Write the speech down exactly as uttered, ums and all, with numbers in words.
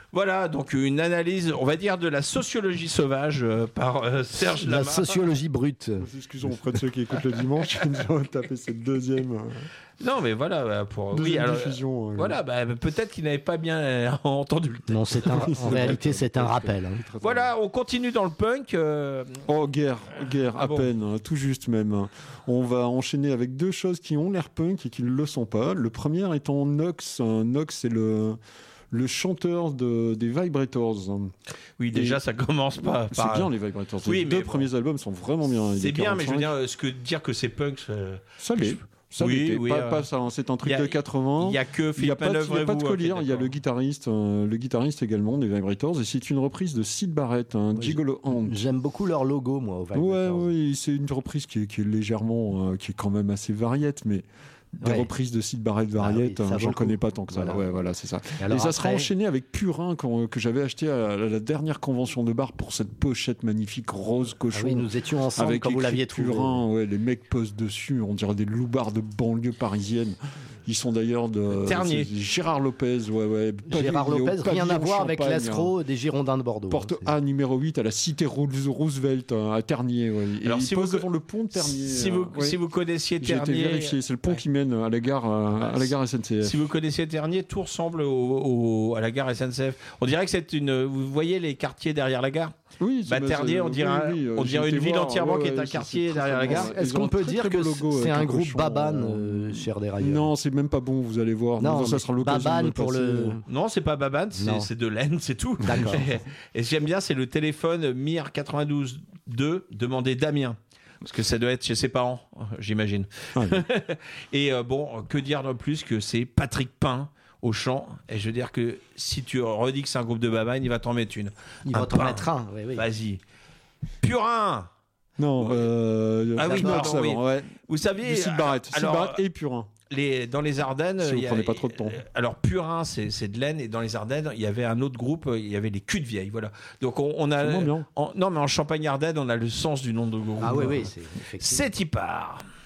Voilà, donc une analyse, on va dire, de la sociologie sauvage euh, par euh, Serge Lama. La sociologie brute. Excusons auprès de ceux qui écoutent le dimanche, qui nous ont tapé cette deuxième, euh, Non, mais voilà, pour deuxième oui, alors, diffusion. euh, voilà, bah, peut-être qu'il n'avait pas bien euh, entendu le texte. Non, c'est un, en réalité, c'est un rappel. hein. très, très Voilà, on continue dans le punk. euh, Oh, guerre, guerre, Ah à bon. peine, hein, tout juste même. On va enchaîner avec deux choses qui ont l'air punk et qui ne le sont pas. Le premier étant Nox. Nox, c'est le, le chanteur de, des Vibrators. Oui, déjà, ça commence pas C'est par... bien, les Vibrators. Oui, les mais deux bon. premiers albums sont vraiment bien. Il C'est est bien, mais je veux quarante-cinq. dire, ce que dire que c'est punk, c'est- Ça l'est. Ça Oui, l'était. oui, pas, euh, pas ça, hein, c'est un truc y a- de quatre-vingts. il y a que Il n'y a Philippe pas de, il Manœuvre y a et pas de vous, collier, ok, il y a d'accord. le guitariste, euh, le guitariste également des Vibrators, et c'est une reprise de Syd Barrett, un Oui, Gigolo Hand. J'aime beaucoup leur logo, moi, au Ouais, Vibrators. oui, c'est une reprise qui est, qui est légèrement, euh, qui est quand même assez variette, mais des Ouais. reprises de Syd Barrett Ah oui, variette, ça hein, vaut j'en le connais coup. pas tant que ça. Voilà. Ouais, voilà, c'est ça. Et alors et ça sera après- enchaîné avec Purin qu'on- que j'avais acheté à la, la dernière convention de bar pour cette pochette magnifique rose Ah cochon. oui, nous étions ensemble Avec quand vous écrit l'aviez trouvé. Purin, ouais, les mecs posent dessus, on dirait des loupards de banlieue parisienne. Ils sont d'ailleurs de Ternier. c'est Gérard Lopez, ouais, ouais. Gérard Pavillon- Lopez, rien à Pavillon voir avec Champagne, l'Astro des Girondins de Bordeaux. Porte hein, c'est- A numéro huit à la cité Roos- Roosevelt hein, à Ternier. Ouais. Et Alors, il si pose vous- devant le pont de Ternier. Si euh, vous, ouais. si vous connaissiez J'ai été Ternier, vérifié, c'est le pont Ouais. qui mène à la gare, euh, à la gare S N C F. si vous connaissiez Ternier, tout ressemble au, au- à la gare S N C F. On dirait que c'est une. Vous voyez les quartiers derrière la gare. Oui, c'est- Bah, bah, Ternier, c'est- on dirait, un- oui, oui, euh, on j'ai dirait été une ville voir, entièrement ouais, qui est ouais, un c'est- quartier c'est derrière très la gare. bon. Est-ce Ils ont qu'on un peut très, dire très que beau logo c'est avec un un groupe cochon, Baban, euh, euh, cher dérailleur? Non, c'est même pas bon, vous allez voir. Non, Mais ça mais sera l'occasion Baban de le pour passer. le- Non, c'est pas Baban, c'est Non. c'est de laine, c'est tout. D'accord. Et ce que j'aime bien, c'est le téléphone Mir quatre-vingt-douze deux, demandé Damien. Parce que ça doit être chez ses parents, j'imagine. Ah, oui. Et euh, bon, que dire de plus que c'est Patrick Pain au chant. Et je veux dire que si tu redis que c'est un groupe de Baban, il va t'en mettre une. Il Un va t'en pain. mettre un. Oui, oui. Vas-y. Purin. Non, euh, Ah oui, Nox pardon, avant, ouais. Vous saviez. Du Syd Barrett. Syd alors, Barrett et Purin. Les, dans les Ardennes, Si vous il y a- prenez pas trop de temps. euh, Alors Purin, c'est c'est de laine, et dans les Ardennes, il y avait un autre groupe, il y avait les culs de vieille. Voilà. Donc on, on a. C'est moins bien. en- non, mais en Champagne-Ardenne, on a le sens du nom de groupe. Ah oui, oui, c'est effectivement. C'est y part.